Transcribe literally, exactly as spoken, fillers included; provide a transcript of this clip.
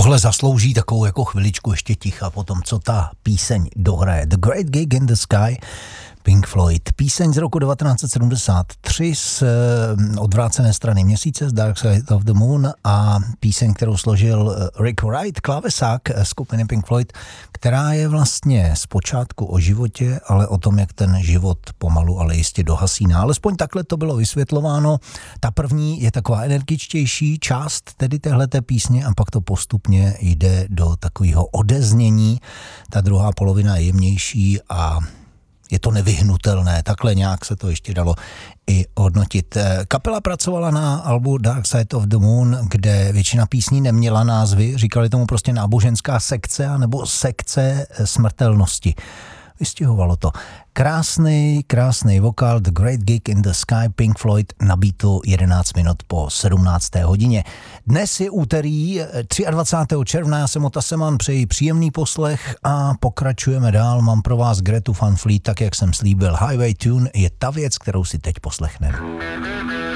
tohle zaslouží takovou jako chviličku ještě ticha po tom, co ta píseň dohraje. The Great Gig in the Sky, Pink Floyd. Píseň z roku devatenáct set sedmdesát tři z odvrácené strany měsíce, z Dark Side of the Moon, a píseň, kterou složil Rick Wright, klávesák skupiny Pink Floyd, která je vlastně zpočátku o životě, ale o tom, jak ten život pomalu, ale jistě dohasíná. Alespoň takhle to bylo vysvětlováno. Ta první je taková energičtější část tedy téhleté písně a pak to postupně jde do takového odeznění. Ta druhá polovina je jemnější a je to nevyhnutelné, takhle nějak se to ještě dalo i hodnotit. Kapela pracovala na albu Dark Side of the Moon, kde většina písní neměla názvy, říkali tomu prostě náboženská sekce anebo sekce smrtelnosti. Vystěhovalo to. Krásný, krásný vokál, The Great Gig in the Sky, Pink Floyd, na beatu jedenáct minut po sedmnácté hodině. Dnes je úterý dvacátého třetího června, já jsem Ota Seman, přeji příjemný poslech a pokračujeme dál. Mám pro vás Gretu Van Fleet, tak jak jsem slíbil. Highway Tune je ta věc, kterou si teď poslechneme.